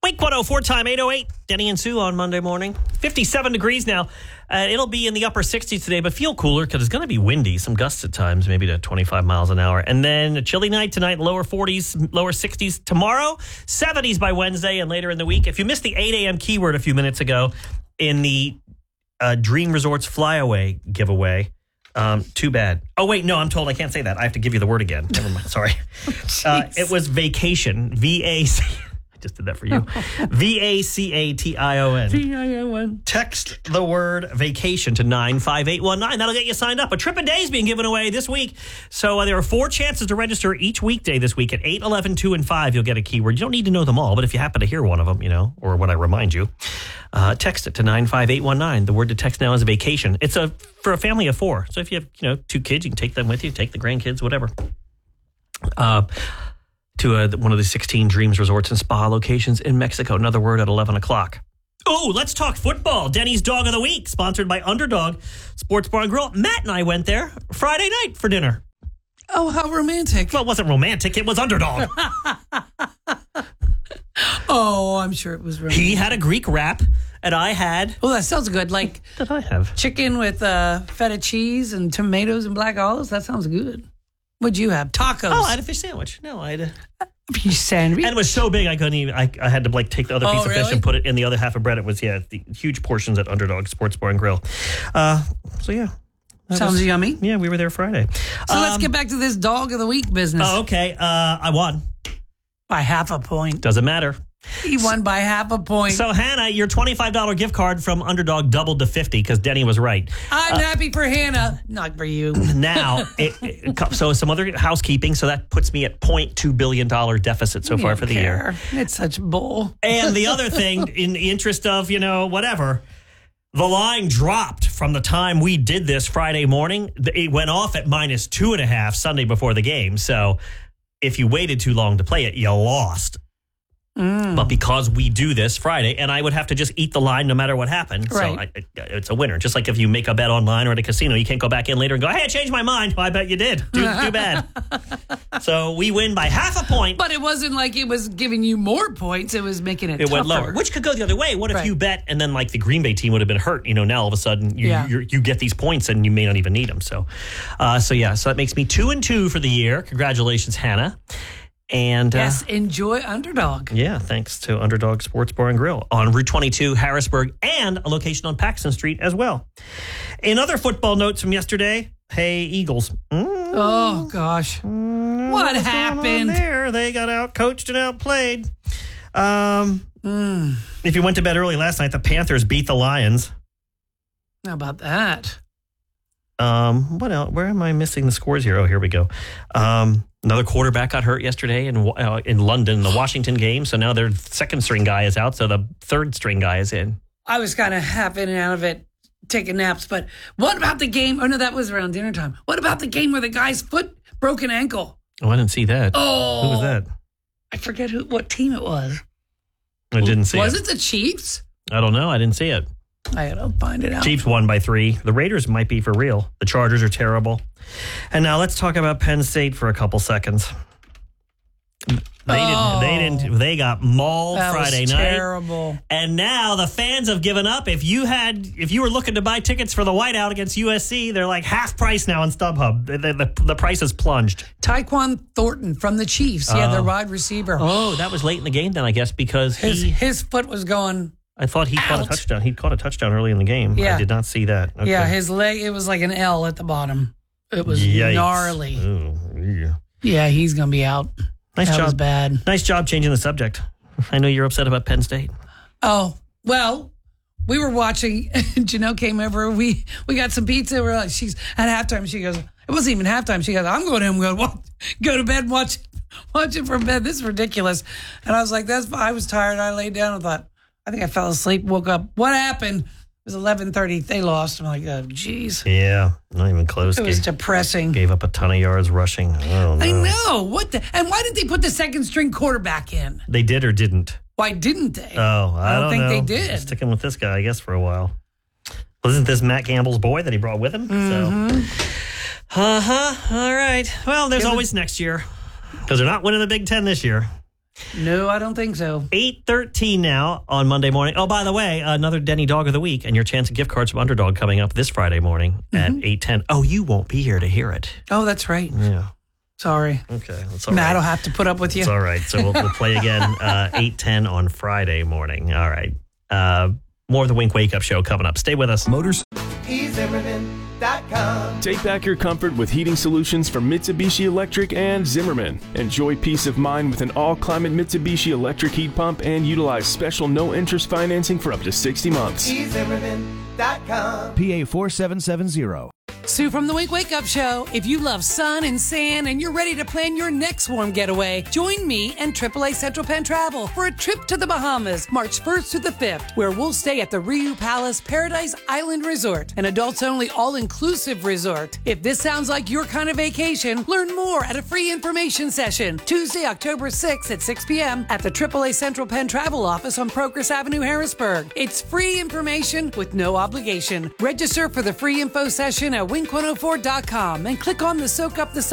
Week 104 time, 8:08. Denny and Sue on Monday morning. 57 degrees now. It'll be in the upper 60s today, but feel cooler because it's going to be windy. Some gusts at times, maybe to 25 miles an hour. And then a chilly night tonight, lower 40s, lower 60s tomorrow, 70s by Wednesday and later in the week. If you missed the 8 a.m. keyword a few minutes ago in the Dream Resorts Flyaway giveaway, too bad. Oh, wait, no, I'm told I can't say that. I have to give you the word again. Never mind. Sorry. It was vacation. V-A-C. I just did that for you. V-A-C-A-T-I-O-N. V-I-O-N. Text the word vacation to 95819. That'll get you signed up. A trip a day is being given away this week. So there are 4 chances to register each weekday this week at 8, 11, 2, and 5. You'll get a keyword. You don't need to know them all, but if you happen to hear one of them, or when I remind you, text it to 95819. The word to text now is vacation. It's for a family of 4. So if you have 2 kids, you can take them with you, take the grandkids, whatever. To one of the 16 Dreams Resorts and Spa locations in Mexico. Another word at 11 o'clock. Oh, let's talk football. Denny's Dog of the Week, sponsored by Underdog Sports Bar and Grill. Matt and I went there Friday night for dinner. Oh, how romantic. Well, it wasn't romantic. It was Underdog. Oh, I'm sure it was romantic. He had a Greek wrap, and I had... Oh, that sounds good. Like, what did I have? Chicken with feta cheese and tomatoes and black olives. That sounds good. What'd you have? Tacos. Oh, I had a fish sandwich. No, I had a fish sandwich. And it was so big I couldn't even. I had to take the other piece of fish really? and put it in the other half of bread. It was the huge portions at Underdog Sports Bar and Grill. So yeah, sounds yummy. Yeah, we were there Friday. So let's get back to this Dog of the Week business. Oh, okay. I won by half a point. Doesn't matter. He won by half a point. So, Hannah, your $25 gift card from Underdog doubled to $50 because Denny was right. I'm happy for Hannah, not for you. Now, so some other housekeeping. So that puts me at $0.2 billion deficit so far for the year. It's such bull. And the other thing, in the interest of, whatever, the line dropped from the time we did this Friday morning. It went off at -2.5 Sunday before the game. So if you waited too long to play it, you lost. But because we do this Friday, and I would have to just eat the line no matter what happened. Right. So it's a winner. Just like if you make a bet online or at a casino, you can't go back in later and go, hey, I changed my mind. Well, I bet you did. Too bad. So we win by half a point. But it wasn't like it was giving you more points. It was making it tougher. Went lower, which could go the other way. What if you bet and then the Green Bay team would have been hurt? Now all of a sudden you get these points and you may not even need them. So that makes me 2-2 for the year. Congratulations, Hannah. And yes, enjoy Underdog. Yeah, thanks to Underdog Sports Bar and Grill on Route 22, Harrisburg, and a location on Paxton Street as well. In other football notes from yesterday, hey, Eagles. Oh, gosh. What happened? There, they got out-coached and outplayed. If you went to bed early last night, the Panthers beat the Lions. How about that? What else? Where am I missing the scores here? Oh, here we go. Another quarterback got hurt yesterday in London, the Washington game. So now their second string guy is out. So the third string guy is in. I was kind of half in and out of it, taking naps. But what about the game? Oh, no, that was around dinner time. What about the game where the guy's foot broke an ankle? Oh, I didn't see that. Oh. Who was that? I forget what team it was. I didn't see it. Was it the Chiefs? I don't know. I didn't see it. I gotta find it out. Chiefs won by 3. The Raiders might be for real. The Chargers are terrible. And now let's talk about Penn State for a couple seconds. They got mauled Friday night. Terrible. And now the fans have given up. If you were looking to buy tickets for the whiteout against USC, they're like half price now on StubHub. The price has plunged. Tyquan Thornton from the Chiefs. Yeah, their wide receiver. Oh, that was late in the game then, I guess, because his foot was going. I thought he caught a touchdown. He caught a touchdown early in the game. Yeah. I did not see that. Okay. Yeah, his leg, it was like an L at the bottom. It was gnarly. Oh, yeah. Yeah, he's going to be out. Nice job. That was bad. Nice job changing the subject. I know you're upset about Penn State. Oh, well, we were watching. Janelle came over. We got some pizza. We're like, she's at halftime. She goes, it wasn't even halftime. She goes, I'm going to go to bed and watch it from bed. This is ridiculous. And I was like, that's fine. I was tired. I laid down and thought, I think I fell asleep, woke up. What happened? It was 11:30. They lost. I'm like, oh, geez. Yeah, not even close. It was depressing. Gave up a ton of yards rushing. Oh, no. I know. And why didn't they put the second string quarterback in? They did or didn't? Why didn't they? Oh, I don't think know. they did. I'm sticking with this guy, I guess, for a while. Wasn't this Matt Campbell's boy that he brought with him? Mm-hmm. So, all right. Well, there's always next year because they're not winning the Big Ten this year. No, I don't think so. 8:13 now on Monday morning. Oh, by the way, another Denny Dog of the Week and your chance of gift cards from Underdog coming up this Friday morning at 8:10. Oh, you won't be here to hear it. Oh, that's right. Yeah. Sorry. Okay, that's all Matt right. will have to put up with you. It's all right. So we'll play again 8:10 on Friday morning. All right. More of the Wink Wake Up Show coming up. Stay with us. Motors. eZimmerman.com. Take back your comfort with heating solutions from Mitsubishi Electric and Zimmerman. Enjoy peace of mind with an all-climate Mitsubishi electric heat pump and utilize special no-interest financing for up to 60 months. eZimmerman.com. PA 4770. Sue from the Wink Wake Up Show. If you love sun and sand and you're ready to plan your next warm getaway, join me and AAA Central Penn Travel for a trip to the Bahamas, March 1st to the 5th, where we'll stay at the Riu Palace Paradise Island Resort, an adults-only all-inclusive resort. If this sounds like your kind of vacation, learn more at a free information session, Tuesday, October 6th at 6 p.m. at the AAA Central Penn Travel office on Progress Avenue, Harrisburg. It's free information with no obligation. Register for the free info session at wink104.com and click on the Soak Up the